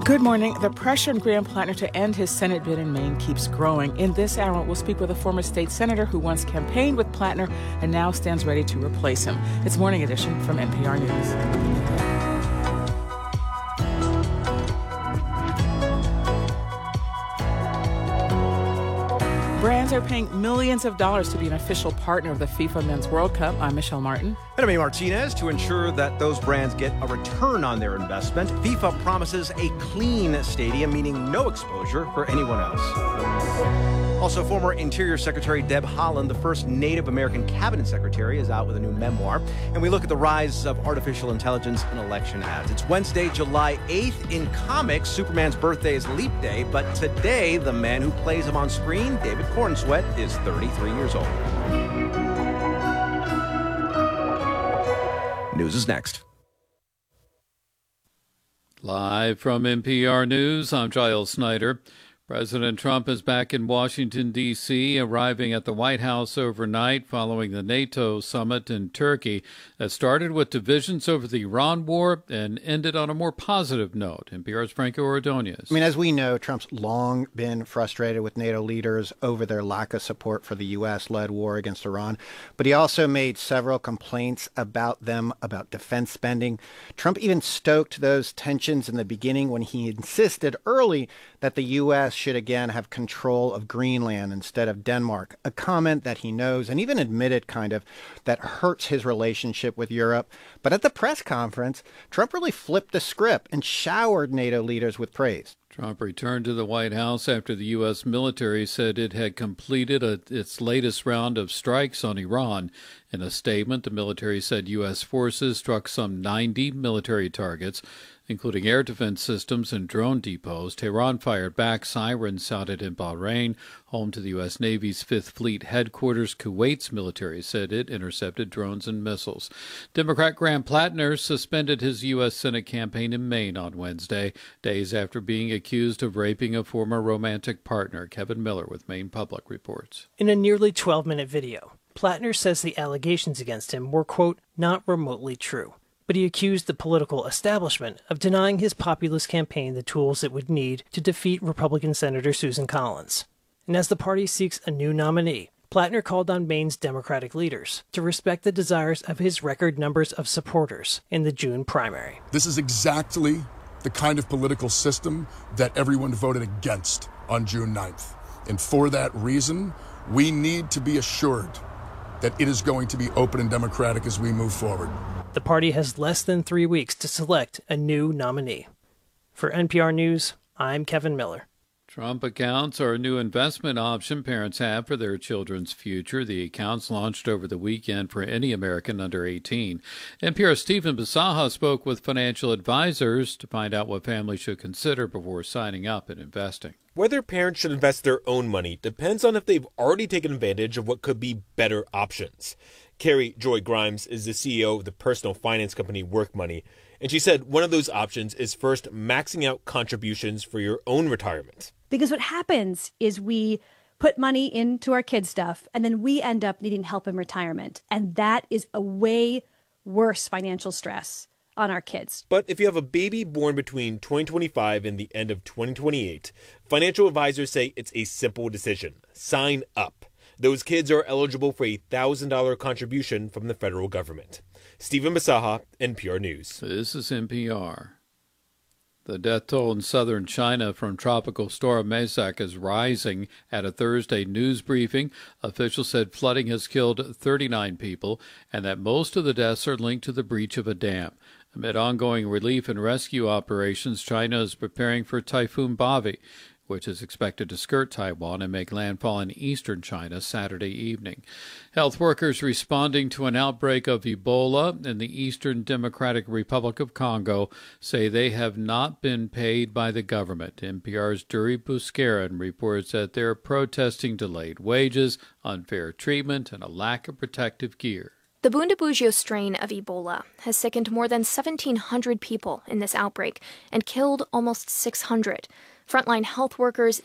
Good morning. The pressure on Graham Plattner to end his Senate bid in Maine keeps growing. In this hour, we'll speak with a former state senator who once campaigned with Plattner and now stands ready to replace him. It's Morning Edition from NPR News. Brands are paying millions of dollars to be an official partner of the FIFA Men's World Cup. I'm Michelle Martin. And I'm A. Martinez. To ensure that those brands get a return on their investment, FIFA promises a clean stadium, meaning no exposure for anyone else. Also, former Interior Secretary Deb Haaland, the first Native American cabinet secretary, is out with a new memoir. And we look at the rise of artificial intelligence in election ads. It's Wednesday, July 8th. In comics, Superman's birthday is Leap Day. But today, the man who plays him on screen, David Cornsweet, is 33 years old. News is next. Live from NPR News, I'm Giles Snyder. President Trump is back in Washington, D.C., arriving at the White House overnight following the NATO summit in Turkey that started with divisions over the Iran war and ended on a more positive note. NPR's Franco Ordonez. As we know, Trump's long been frustrated with NATO leaders over their lack of support for the U.S.-led war against Iran, but he also made several complaints about defense spending. Trump even stoked those tensions in the beginning when he insisted early that the U.S. should again have control of Greenland instead of Denmark, a comment that he knows and even admitted that hurts his relationship with Europe. But at the press conference, Trump really flipped the script and showered NATO leaders with praise. Trump returned to the White House after the U.S. military said it had completed its latest round of strikes on Iran. In a statement, the military said U.S. forces struck some 90 military targets, including air defense systems and drone depots. Tehran fired back. Sirens sounded in Bahrain, home to the U.S. Navy's Fifth Fleet headquarters. Kuwait's military said it intercepted drones and missiles. Democrat Graham Plattner suspended his U.S. Senate campaign in Maine on Wednesday, days after being accused of raping a former romantic partner. Kevin Miller with Maine Public reports. In a nearly 12-minute video, Plattner says the allegations against him were, quote, not remotely true. But he accused the political establishment of denying his populist campaign the tools it would need to defeat Republican Senator Susan Collins. And as the party seeks a new nominee, Plattner called on Maine's Democratic leaders to respect the desires of his record numbers of supporters in the June primary. This is exactly the kind of political system that everyone voted against on June 9th. And for that reason, we need to be assured that it is going to be open and democratic as we move forward. The party has less than 3 weeks to select a new nominee. For NPR News, I'm Kevin Miller. Trump accounts are a new investment option parents have for their children's future. The accounts launched over the weekend for any American under 18. NPR's Stephen Bisaha spoke with financial advisors to find out what families should consider before signing up and investing. Whether parents should invest their own money depends on if they've already taken advantage of what could be better options. Carrie Joy Grimes is the CEO of the personal finance company Work Money, and she said one of those options is first maxing out contributions for your own retirement. Because what happens is we put money into our kids' stuff, and then we end up needing help in retirement. And that is a way worse financial stress on our kids. But if you have a baby born between 2025 and the end of 2028, financial advisors say it's a simple decision. Sign up. Those kids are eligible for a $1,000 contribution from the federal government. Stephen Bisaha, NPR News. This is NPR. The death toll in southern China from Tropical Storm Maisak is rising. At a Thursday news briefing, officials said flooding has killed 39 people and that most of the deaths are linked to the breach of a dam. Amid ongoing relief and rescue operations, China is preparing for Typhoon Bavi, which is expected to skirt Taiwan and make landfall in eastern China Saturday evening. Health workers responding to an outbreak of Ebola in the Eastern Democratic Republic of Congo say they have not been paid by the government. NPR's Duri Buscarin reports that they're protesting delayed wages, unfair treatment, and a lack of protective gear. The Bundibugyo strain of Ebola has sickened more than 1,700 people in this outbreak and killed almost 600. Frontline health workers